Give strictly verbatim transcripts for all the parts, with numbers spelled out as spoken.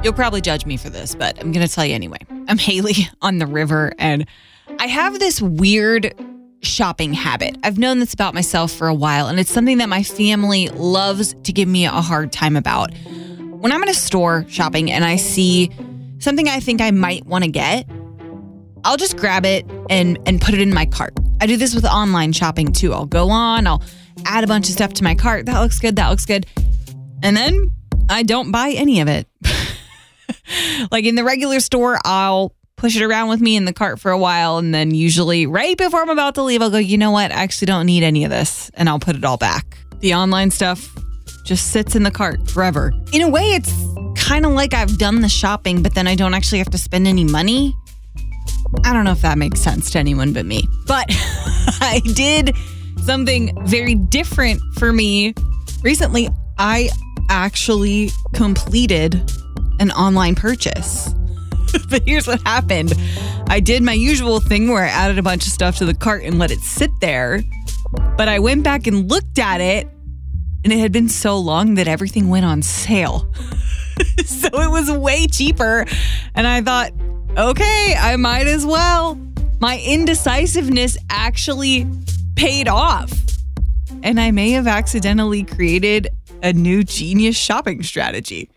You'll probably judge me for this, but I'm going to tell you anyway. I'm Haley on the river, and I have this weird shopping habit. I've known this about myself for a while, and it's something that my family loves to give me a hard time about. When I'm in a store shopping and I see something I think I might want to get, I'll just grab it and, and put it in my cart. I do this with online shopping too. I'll go on, I'll add a bunch of stuff to my cart. That looks good, that looks good. And then I don't buy any of it. Like in the regular store, I'll push it around with me in the cart for a while. And then usually right before I'm about to leave, I'll go, you know what? I actually don't need any of this. And I'll put it all back. The online stuff just sits in the cart forever. In a way, it's kind of like I've done the shopping, but then I don't actually have to spend any money. I don't know if that makes sense to anyone but me. But I did something very different for me recently. I actually completed an online purchase. But here's what happened. I did my usual thing where I added a bunch of stuff to the cart and let it sit there. But I went back and looked at it, and it had been so long that everything went on sale. So it was way cheaper. And I thought, okay, I might as well. My indecisiveness actually paid off. And I may have accidentally created a new genius shopping strategy.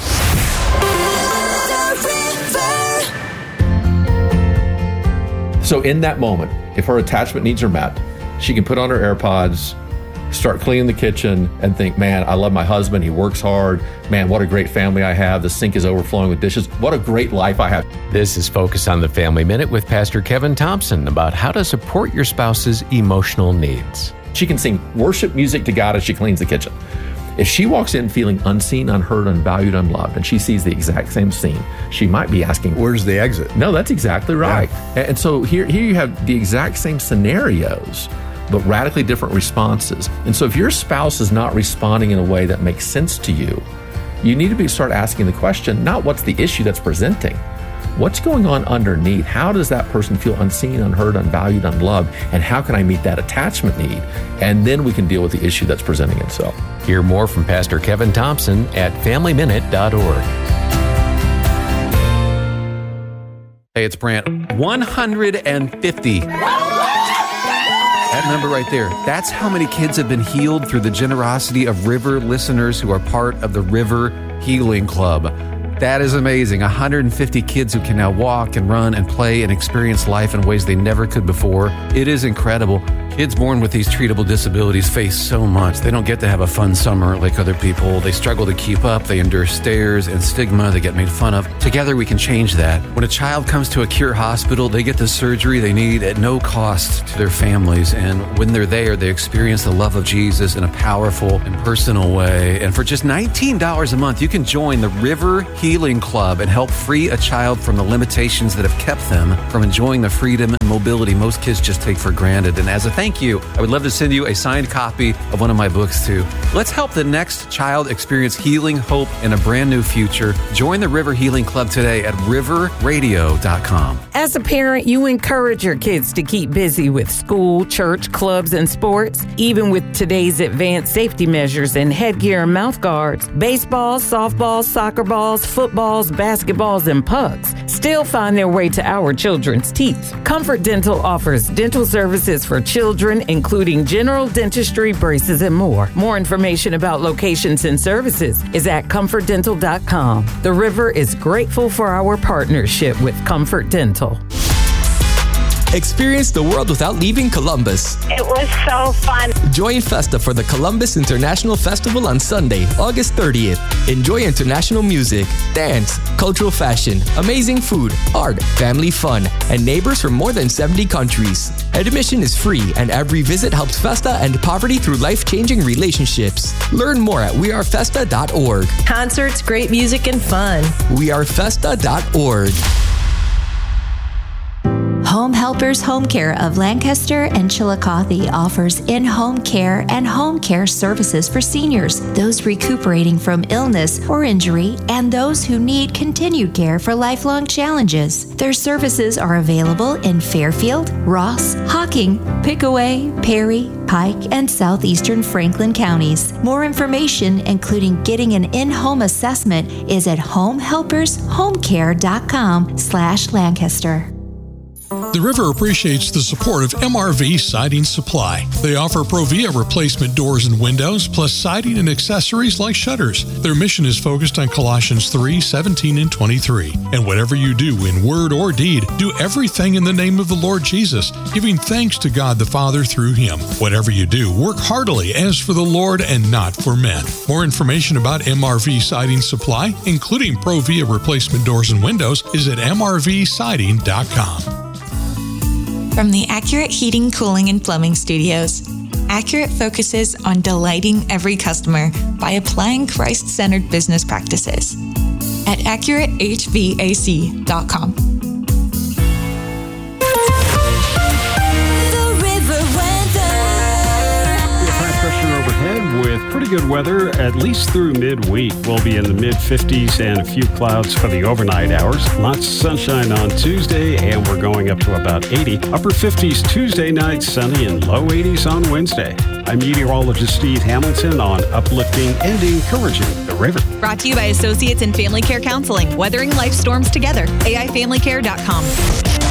So in that moment, if her attachment needs are met, she can put on her AirPods, start cleaning the kitchen, and think, man, I love my husband. He works hard. Man, what a great family I have. The sink is overflowing with dishes. What a great life I have. This is Focus on the Family Minute with Pastor Kevin Thompson about how to support your spouse's emotional needs. She can sing worship music to God as she cleans the kitchen. If she walks in feeling unseen, unheard, unvalued, unloved, and she sees the exact same scene, she might be asking, where's the exit? No, that's exactly right. Yeah. And so here, here you have the exact same scenarios, but radically different responses. And so if your spouse is not responding in a way that makes sense to you, you need to be start asking the question, not what's the issue that's presenting, what's going on underneath? How does that person feel unseen, unheard, unvalued, unloved? And how can I meet that attachment need? And then we can deal with the issue that's presenting itself. Hear more from Pastor Kevin Thompson at family minute dot org. Hey, it's Brant. one hundred fifty. That number right there, that's how many kids have been healed through the generosity of River listeners who are part of the River Healing Club. That is amazing. one hundred fifty kids who can now walk and run and play and experience life in ways they never could before. It is incredible. Kids born with these treatable disabilities face so much. They don't get to have a fun summer like other people. They struggle to keep up. They endure stares and stigma. They get made fun of. Together, we can change that. When a child comes to a Cure Hospital, they get the surgery they need at no cost to their families. And when they're there, they experience the love of Jesus in a powerful and personal way. And for just nineteen dollars a month, you can join the River Healing Club and help free a child from the limitations that have kept them from enjoying the freedom and mobility most kids just take for granted. And as a thank you, I would love to send you a signed copy of one of my books too. Let's help the next child experience healing, hope, and a brand new future. Join the River Healing Club today at river radio dot com. As a parent, you encourage your kids to keep busy with school, church, clubs, and sports. Even with today's advanced safety measures and headgear and mouth guards, baseballs, softballs, soccer balls, footballs, basketballs, and pucks still find their way to our children's teeth. Comfort Dental offers dental services for children, including general dentistry, braces, and more. More information about locations and services is at comfort dental dot com. The River is grateful for our partnership with Comfort Dental. Experience the world without leaving Columbus. It was so fun. Join Festa for the Columbus International Festival on Sunday, August thirtieth. Enjoy international music, dance, cultural fashion, amazing food, art, family fun, and neighbors from more than seventy countries. Admission is free, and every visit helps Festa end poverty through life-changing relationships. Learn more at we are festa dot org. Concerts, great music, and fun. we are festa dot org. Home Helpers Home Care of Lancaster and Chillicothe offers in-home care and home care services for seniors, those recuperating from illness or injury, and those who need continued care for lifelong challenges. Their services are available in Fairfield, Ross, Hocking, Pickaway, Perry, Pike, and southeastern Franklin counties. More information, including getting an in-home assessment, is at homehelpershomecare.com slash Lancaster. The River appreciates the support of M R V Siding Supply. They offer Provia replacement doors and windows, plus siding and accessories like shutters. Their mission is focused on Colossians three, seventeen, and twenty-three. And whatever you do in word or deed, do everything in the name of the Lord Jesus, giving thanks to God the Father through Him. Whatever you do, work heartily as for the Lord and not for men. More information about M R V Siding Supply, including Provia replacement doors and windows, is at m r v siding dot com. From the Accurate Heating, Cooling, and Plumbing Studios, Accurate focuses on delighting every customer by applying Christ-centered business practices at accurate h v a c dot com. Overhead with pretty good weather, at least through midweek. We'll be in the mid fifties and a few clouds for the overnight hours. Lots of sunshine on Tuesday, and we're going up to about eighty. Upper fifties Tuesday night, sunny, and low eighties on Wednesday. I'm meteorologist Steve Hamilton on uplifting and encouraging the river. Brought to you by Associates in Family Care Counseling, weathering life storms together. A I family care dot com.